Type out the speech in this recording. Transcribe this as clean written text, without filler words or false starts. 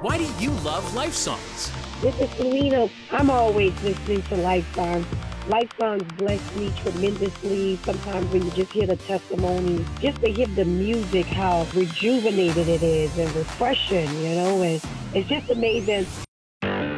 Why do you love Life Songs? This is Selena. I'm always listening to Life Songs. Life Songs bless me tremendously. Sometimes when you just hear the testimonies, just to hear the music, how rejuvenated it is and refreshing, and it's just amazing